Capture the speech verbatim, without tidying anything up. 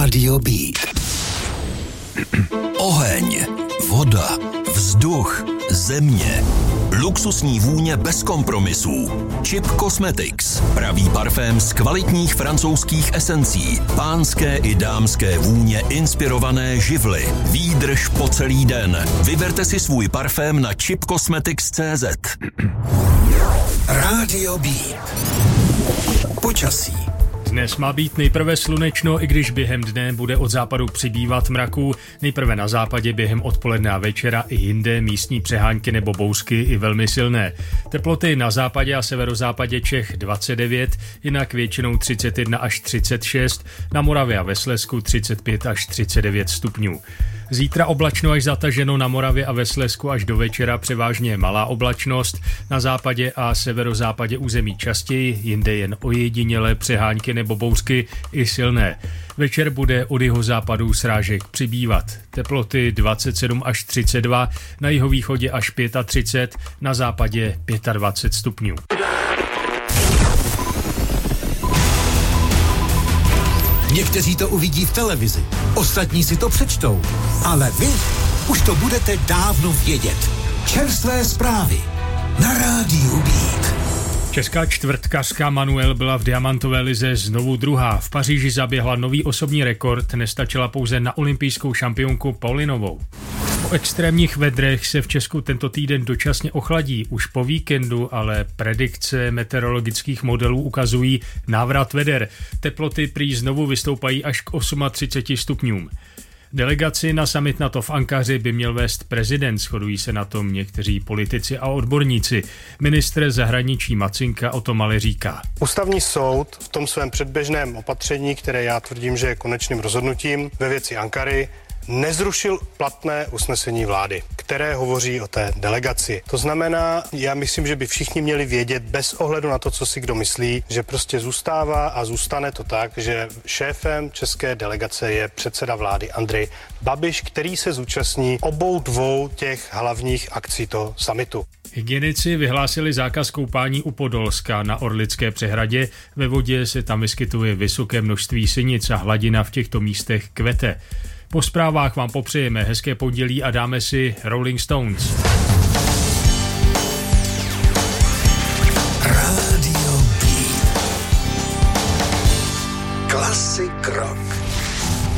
Rádio Beat. Oheň, voda, vzduch, země. Luxusní vůně bez kompromisů. Chip Cosmetics. Pravý parfém z kvalitních francouzských esencí. Pánské i dámské vůně inspirované živly. Výdrž po celý den. Vyberte si svůj parfém na chip cosmetics tečka cé zet. Rádio Beat. Počasí. Dnes má být nejprve slunečno, i když během dne bude od západu přibývat mraků. Nejprve na západě během odpoledne a večera i jinde místní přehánky nebo bouřky i velmi silné. Teploty na západě a severozápadě Čech dvacet devět, jinak většinou třicet jedna až třicet šest, na Moravě a ve Slezsku třicet pět až třicet devět stupňů. Zítra oblačno až zataženo, na Moravě a ve Slezsku až do večera převážně malá oblačnost, na západě a severozápadě území častěji, jinde jen ojedinělé přehánky nebo bouřky i silné. Večer bude od jihozápadu srážek přibývat. Teploty dvacet sedm až třicet dva, na jihovýchodě až třicet pět, na západě dvacet pět stupňů. Někteří to uvidí v televizi, ostatní si to přečtou, ale vy už to budete dávno vědět. Čerstvé zprávy na Rádiu Beat. Česká čtvrtkařka Manuel byla v diamantové lize znovu druhá. V Paříži zaběhla nový osobní rekord, nestačila pouze na olympijskou šampionku Paulinovou. Po extrémních vedrech se v Česku tento týden dočasně ochladí. Už po víkendu ale predikce meteorologických modelů ukazují návrat veder. Teploty prý znovu vystoupají až k třicet osm stupňům. Delegaci na summit NATO v Ankaře by měl vést prezident, shodují se na tom někteří politici a odborníci. Ministr zahraničí Macinka o tom ale říká. Ústavní soud v tom svém předběžném opatření, které já tvrdím, že je konečným rozhodnutím ve věci Ankary, nezrušil platné usnesení vlády, které hovoří o té delegaci. To znamená, já myslím, že by všichni měli vědět bez ohledu na to, co si kdo myslí, že prostě zůstává a zůstane to tak, že šéfem české delegace je předseda vlády Andrej Babiš, který se zúčastní obou dvou těch hlavních akcí toho summitu. Hygienici vyhlásili zákaz koupání u Podolska na Orlické přehradě. Ve vodě se tam vyskytuje vysoké množství sinic a hladina v těchto místech kvete. Po zprávách vám popřejeme hezké pondělí a dáme si Rolling Stones.